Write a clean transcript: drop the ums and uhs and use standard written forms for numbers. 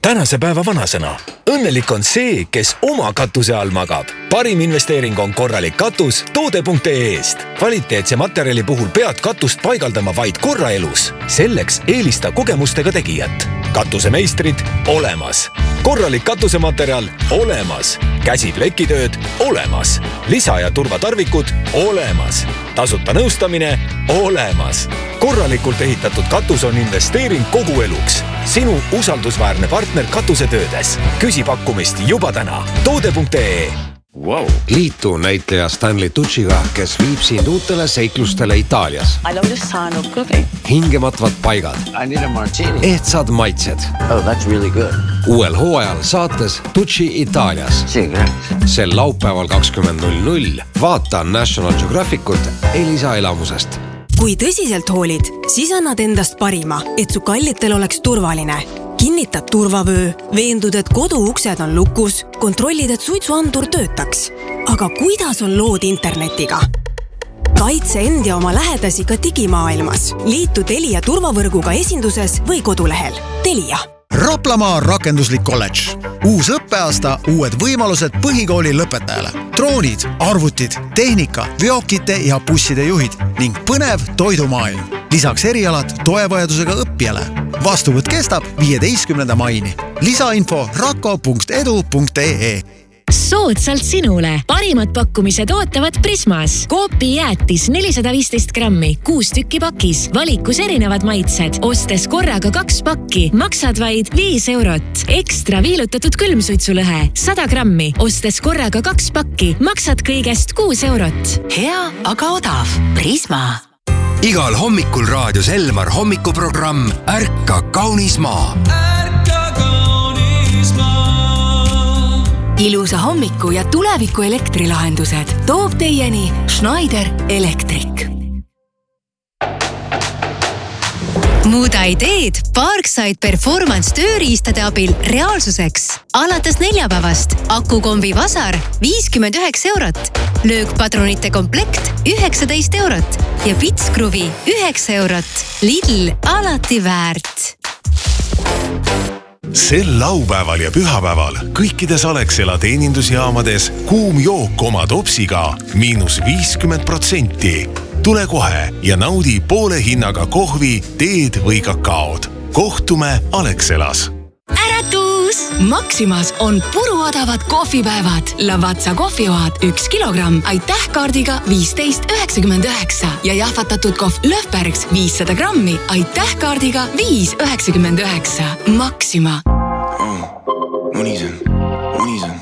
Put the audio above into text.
tänase päeva vanasõna. Õnnelik on see, kes oma katuse all magab. Parim investeering on korralik katus toode.ee-st. Kvaliteetse materjali puhul pead katust paigaldama vaid korra elus. Selleks eelista kogemustega tegijat. Katusemeistrid olemas. Korralik katusematerjal olemas. Käsiplekitööd olemas. Lisa- ja turvatarvikud olemas. Tasuta nõustamine olemas. Korralikult ehitatud katus on investeering kogu eluks. Sinu usaldusväärne partner katusetöödes. Küsi pakkumist juba täna. Toode.ee. Wow. Liitu näitleja Stanley Tucciga, kes viib sind uutele seiklustele Itaalias. I love the sound of cooking. Hingematvad paigad. I need a martini. Ehtsad maitsed. Oh, that's really good. Uuel hooajal saates Tucci Itaalias. Sel laupäeval 20.00 vaata National Geographicut Elisa elamusest. Kui tõsiselt hoolid, siis annad endast parima, et su kallitel oleks turvaline. Kinnitad turvavöö, veendud, et koduuksed on lukus, kontrollid, et suitsuandur töötaks. Aga kuidas on lood internetiga? Kaitse end ja oma lähedasi ka digimaailmas. Liitu Telia turvavõrguga esinduses või kodulehel. Telia. Raplamaa rakenduslik kolledž. Uus õppeaasta, uued võimalused põhikooli lõpetajale. Droonid, arvutid, tehnika, veokite ja busside juhid ning põnev toidumaailm. Lisaks erialad toevajadusega õppijale. Vastuvõtt kestab 15. maini. Lisainfo rako.edu.ee. Soodsalt sinule. Parimad pakkumised ootavad Prismas. Coopi jäätis 415 grammi, 6 tükki pakis. Valikus erinevad maitsed. Ostes korraga 2 pakki. Maksad vaid 5 eurot. Ekstra viilutatud külmsuitsulõhe 100 grammi. Ostes korraga 2 pakki. Maksad kõigest 6 eurot. Hea, aga odav. Prisma. Igal hommikul raadios Elmar hommikuprogramm Ärka kaunis maa. Ilusa hommiku ja tuleviku elektrilahendused toob teieni Schneider Electric. Muuda ideed Parkside Performance tööriistade abil reaalsuseks. Alates neljapäevast akukombi vasar 59 eurot, löökpadrunite komplekt 19 eurot ja pitskruvi 9 eurot. Lidl alati väärt. Sel laupäeval ja pühapäeval kõikides Alexela teenindusjaamades kuum jook oma topsiga -50%. Tule kohe ja naudi poole hinnaga kohvi, teed või kakaod. Kohtume Alexelas. Äratus! Maximas on puruodavad kohvipäevad. Lavazza kohvioad 1 kilogramm aitähkaardiga 15,99 ja jahvatatud kohv Löfbergs 500 grammi aitähkaardiga 5,99. Maxima. Munisen.